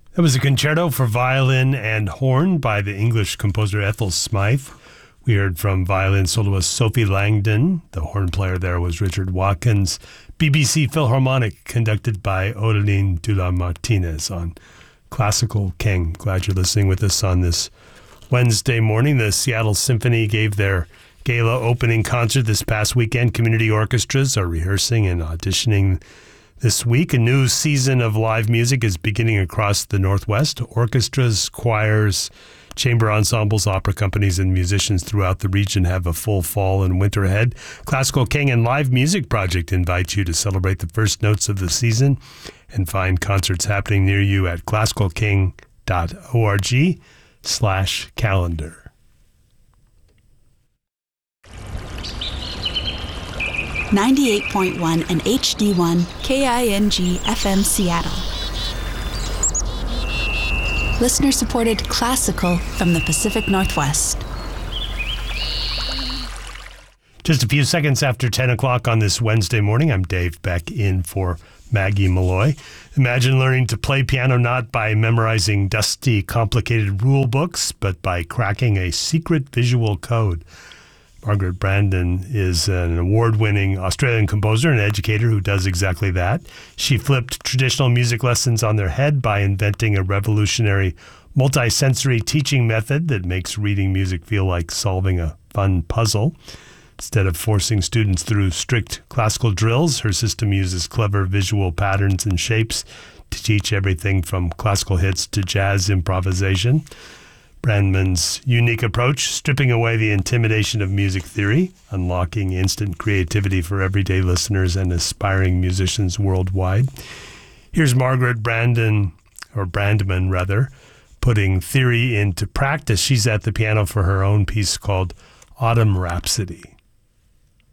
That was a concerto for violin and horn by the English composer Ethel Smythe. We heard from violin soloist Sophie Langdon. The horn player there was Richard Watkins. BBC Philharmonic conducted by Odeline de la Martinez on Classical King. Glad you're listening with us on this Wednesday morning. The Seattle Symphony gave their gala opening concert this past weekend. Community orchestras are rehearsing and auditioning this week. A new season of live music is beginning across the Northwest. Orchestras, choirs, chamber ensembles, opera companies, and musicians throughout the region have a full fall and winter ahead. Classical King and Live Music Project invites you to celebrate the first notes of the season and find concerts happening near you at classicalking.org/calendar. 98.1 and HD1 KING FM Seattle. Listener-supported classical from the Pacific Northwest. Just a few seconds after 10 o'clock on this Wednesday morning, I'm Dave Beck in for Maggie Malloy. Imagine learning to play piano not by memorizing dusty, complicated rule books, but by cracking a secret visual code. Margaret Brandon is an award-winning Australian composer and educator who does exactly that. She flipped traditional music lessons on their head by inventing a revolutionary multi-sensory teaching method that makes reading music feel like solving a fun puzzle. Instead of forcing students through strict classical drills, her system uses clever visual patterns and shapes to teach everything from classical hits to jazz improvisation. Brandman's unique approach, stripping away the intimidation of music theory, unlocking instant creativity for everyday listeners and aspiring musicians worldwide. Here's Margaret Brandman, putting theory into practice. She's at the piano for her own piece called Autumn Rhapsody.